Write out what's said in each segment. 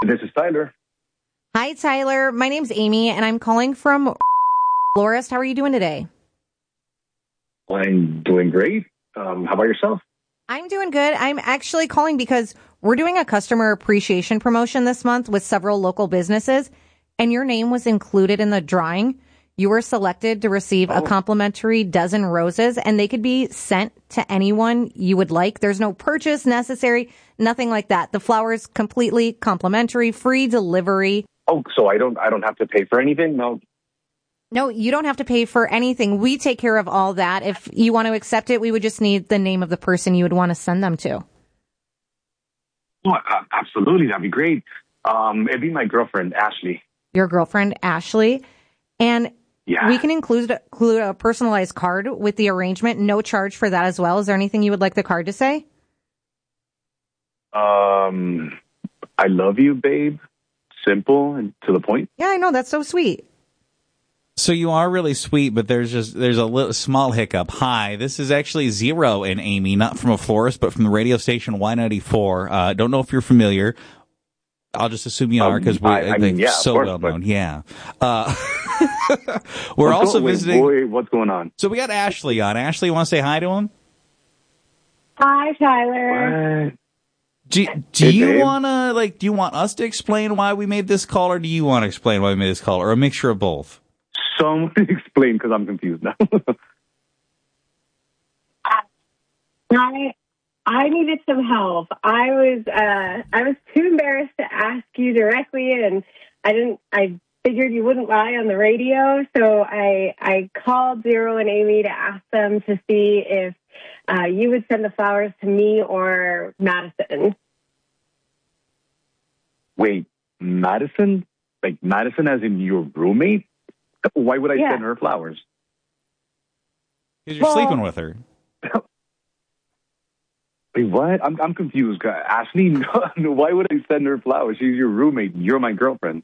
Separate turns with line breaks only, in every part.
This is Tyler.
Hi, Tyler. My name's Amy, and I'm calling from Florist. How are you doing today?
I'm doing great. How about yourself?
I'm doing good. I'm actually calling because we're doing a customer appreciation promotion this month with several local businesses, and your name was included in the drawing. You were selected to receive a complimentary dozen roses, and they could be sent to anyone you would like. There's no purchase necessary, nothing like that. The flowers completely complimentary, free delivery.
Oh, so I don't have to pay for anything? No.
No, you don't have to pay for anything. We take care of all that. If you want to accept it, we would just need the name of the person you would want to send them to.
Oh, absolutely. That'd be great. It'd be my girlfriend, Ashley.
Your girlfriend, Ashley. And
Yeah.
we can include a personalized card with the arrangement. No charge for that as well. Is there anything you would like the card to say?
I love you, babe. Simple and to the point.
Yeah, I know. That's so sweet.
So you are really sweet, but there's a little small hiccup. Hi, this is actually Zero and Amy, not from a florist, but from the radio station Y94. Don't know if you're familiar. I'll just assume you are because we're so well known. Yeah. We're also visiting.
Boy, what's going on?
So we got Ashley on. Ashley, you want to say hi to him?
Hi, Tyler.
What?
Do you want to, do you want us to explain why we made this call, or do you want to explain why we made this call, or a mixture of both?
Someone explain, because I'm confused now.
I needed some help. I was too embarrassed to ask you directly, and I figured you wouldn't lie on the radio, so I called Zero and Amy to ask them to see if you would send the flowers to me or Madison.
Wait, Madison? Like Madison as in your roommate? Why would I send her flowers?
Because you're sleeping with her.
Wait, what? I'm confused. Ashley, no, why would I send her flowers? She's your roommate. You're my girlfriend.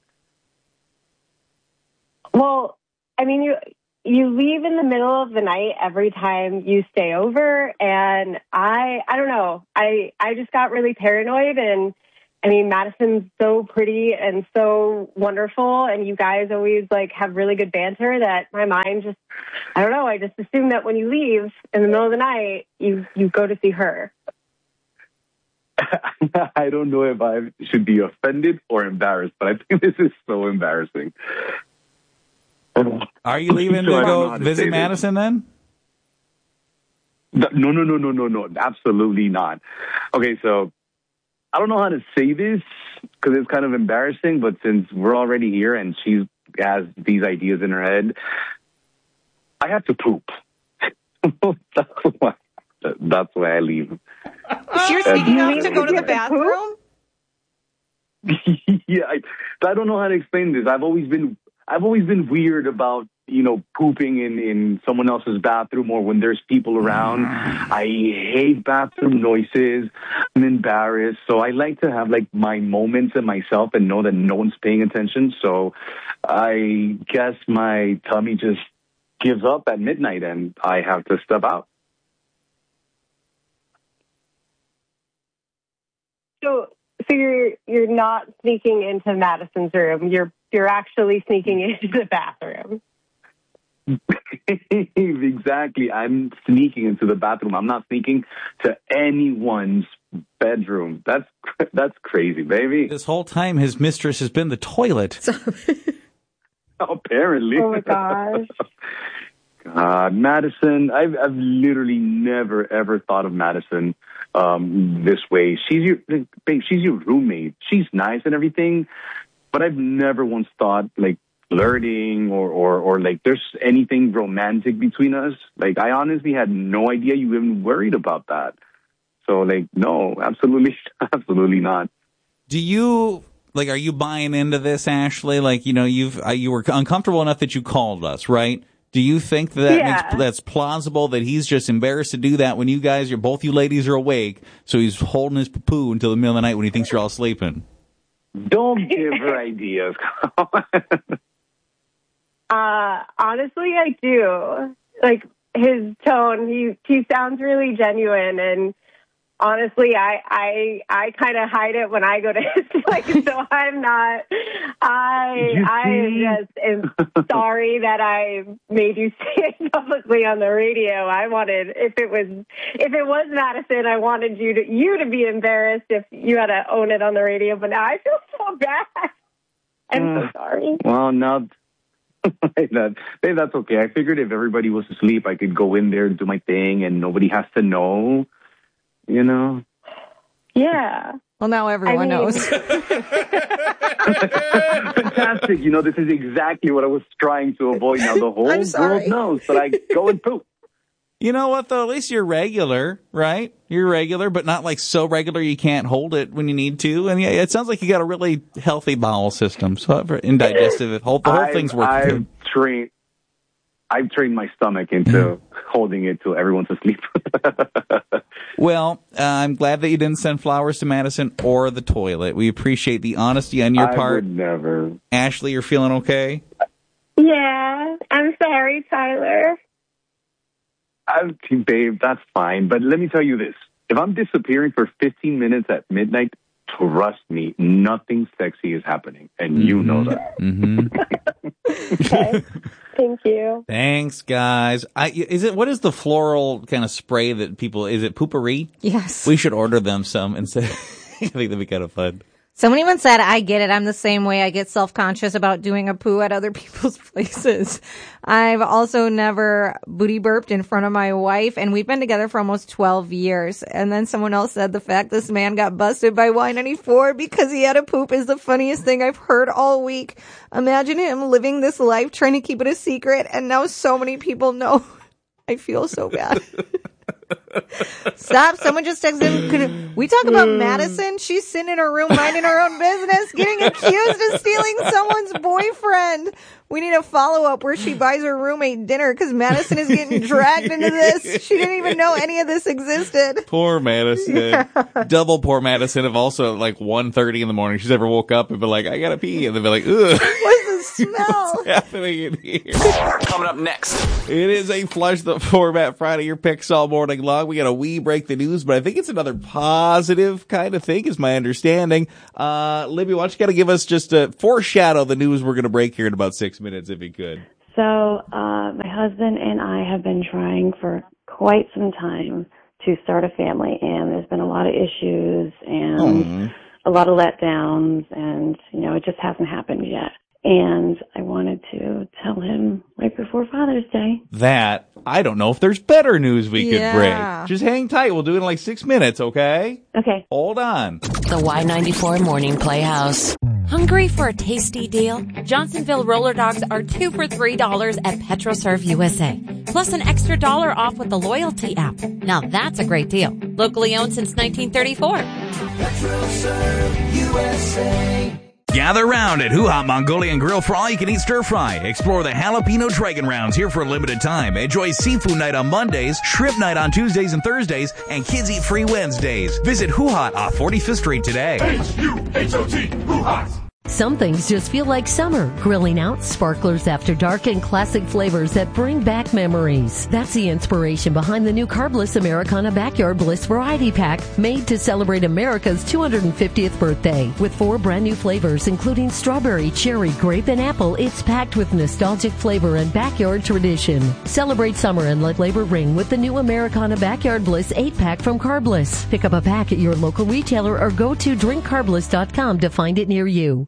Well, I mean, you leave in the middle of the night every time you stay over, and I don't know. I just got really paranoid, and I mean, Madison's so pretty and so wonderful, and you guys always have really good banter that my mind just, I don't know, I just assume that when you leave in the middle of the night, you go to see her.
I don't know if I should be offended or embarrassed, but I think this is so embarrassing.
Are you leaving to go visit Madison then?
No. Absolutely not. Okay, so I don't know how to say this because it's kind of embarrassing, but since we're already here and she has these ideas in her head, I have to poop. That's why I leave.
You're sneaking out to go to the bathroom?
Yeah, I don't know how to explain this. I've always been weird about, pooping in someone else's bathroom or when there's people around. I hate bathroom noises. I'm embarrassed. So I like to have my moments and myself and know that no one's paying attention. So I guess my tummy just gives up at midnight and I have to step out.
So you're not sneaking into Madison's room. You're actually sneaking into the bathroom.
Exactly. I'm sneaking into the bathroom. I'm not sneaking to anyone's bedroom. That's crazy, baby.
This whole time his mistress has been the toilet.
Apparently.
Oh my gosh.
God, Madison, I've literally never ever thought of Madison this way. She's your roommate. She's nice and everything, but I've never once thought flirting or there's anything romantic between us. I honestly had no idea you even worried about that. So no, absolutely not.
Do you are you buying into this, Ashley? You were uncomfortable enough that you called us, right? Do you think that's plausible that he's just embarrassed to do that when you guys both you ladies are awake, so he's holding his poo until the middle of the night when he thinks you're all sleeping?
Don't give her ideas.
Honestly, I do. His tone, he sounds really genuine, and honestly, I kind of hide it when I go to his place, so I'm not. I just am sorry that I made you say it publicly on the radio. I wanted, if it was Madison, I wanted you to be embarrassed if you had to own it on the radio. But now I feel so bad. I'm so sorry.
Well, now. That's okay. I figured if everybody was asleep, I could go in there and do my thing and nobody has to know, you know?
Yeah.
Well, now everyone knows.
Fantastic. You know, this is exactly what I was trying to avoid. Now the whole world knows that I go and poop.
You know what, though? At least you're regular, right? You're regular, but not like so regular you can't hold it when you need to. And yeah, it sounds like you got a really healthy bowel system. So indigestive, the whole thing's working good. I've trained my stomach into holding it till everyone's asleep. Well, I'm glad that you didn't send flowers to Madison or the toilet. We appreciate the honesty on your part.
I would never.
Ashley, you're feeling okay?
Yeah, I'm sorry, Tyler.
Babe, that's fine. But let me tell you this. If I'm disappearing for 15 minutes at midnight, trust me, nothing sexy is happening. And you know that.
Okay. Thank you.
Thanks, guys. What is the floral kind of spray that people, is it Poopery?
Yes.
We should order them some instead. I think that'd be kind of fun.
Someone even said, I get it. I'm the same way. I get self-conscious about doing a poo at other people's places. I've also never booty burped in front of my wife, and we've been together for almost 12 years. And then someone else said the fact this man got busted by Y94 because he had a poop is the funniest thing I've heard all week. Imagine him living this life trying to keep it a secret, and now so many people know. I feel so bad. Stop. Someone just texted in. We talk about Madison. She's sitting in her room minding her own business, getting accused of stealing someone's boyfriend. We need a follow-up where she buys her roommate dinner because Madison is getting dragged into this. She didn't even know any of this existed.
Poor Madison. Yeah. Double poor Madison if also at like 1:30 in the morning she's ever woke up and been like, I gotta pee. And they'll be like, ugh.
What's the smell?
What's happening in here?
Coming up next.
It is a Flush the Format Friday. Your picks all morning long. We got a wee break the news, but I think it's another positive kind of thing is my understanding. Libby, why don't you gotta give us just a foreshadow the news we're gonna break here in about 6 minutes if you could.
So, my husband and I have been trying for quite some time to start a family, and there's been a lot of issues and a lot of letdowns, and, you know, it just hasn't happened yet. And I wanted to tell him right before Father's Day.
That, I don't know if there's better news we could break. Just hang tight. We'll do it in like 6 minutes, okay?
Okay.
Hold on.
The Y94 Morning Playhouse. Hungry for a tasty deal? Johnsonville Roller Dogs are 2 for $3 at PetroServe USA. Plus an extra $1 off with the loyalty app. Now that's a great deal. Locally owned since 1934.
PetroServe USA.
Gather round at Hoo Ha Mongolian Grill for all you can eat stir fry. Explore the Jalapeno Dragon Rounds here for a limited time. Enjoy seafood night on Mondays, shrimp night on Tuesdays and Thursdays, and kids eat free Wednesdays. Visit Hoo Ha off 45th Street today.
H-U-H-O-T, Hoo Ha.
Some things just feel like summer. Grilling out, sparklers after dark, and classic flavors that bring back memories. That's the inspiration behind the new Carbless Americana Backyard Bliss Variety Pack, made to celebrate America's 250th birthday. With 4 brand new flavors, including strawberry, cherry, grape, and apple, it's packed with nostalgic flavor and backyard tradition. Celebrate summer and let labor ring with the new Americana Backyard Bliss 8-pack from Carbless. Pick up a pack at your local retailer or go to drinkcarbless.com to find it near you.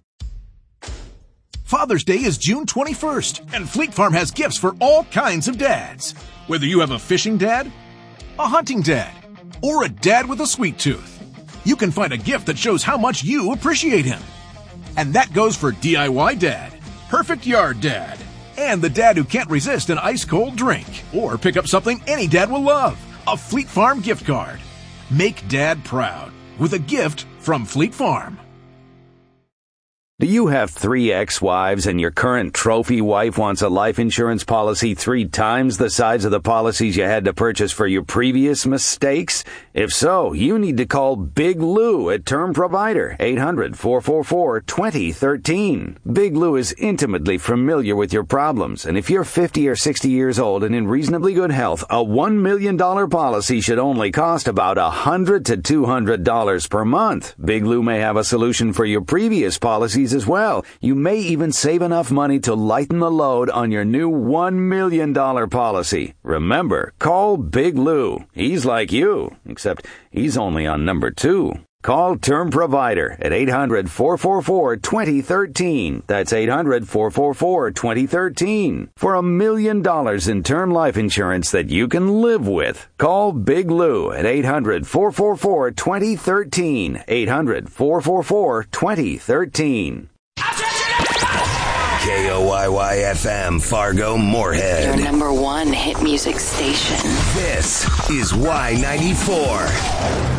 Father's Day is June 21st, and Fleet Farm has gifts for all kinds of dads. Whether you have a fishing dad, a hunting dad, or a dad with a sweet tooth, you can find a gift that shows how much you appreciate him. And that goes for DIY dad, perfect yard dad, and the dad who can't resist an ice-cold drink. Or pick up something any dad will love, a Fleet Farm gift card. Make dad proud with a gift from Fleet Farm.
Do you have 3 ex-wives and your current trophy wife wants a life insurance policy 3 times the size of the policies you had to purchase for your previous mistakes? If so, you need to call Big Lou at Term Provider, 800-444-2013. Big Lou is intimately familiar with your problems, and if you're 50 or 60 years old and in reasonably good health, a $1 million policy should only cost about $100 to $200 per month. Big Lou may have a solution for your previous policies as well. You may even save enough money to lighten the load on your new $1 million policy. Remember, call Big Lou. He's like you, except he's only on number 2. Call Term Provider at 800-444-2013. That's 800-444-2013. For $1 million in term life insurance that you can live with. Call Big Lou at 800-444-2013. 800-444-2013.
KOYY-FM, Fargo, Moorhead.
Your number 1 hit music station.
This is Y94.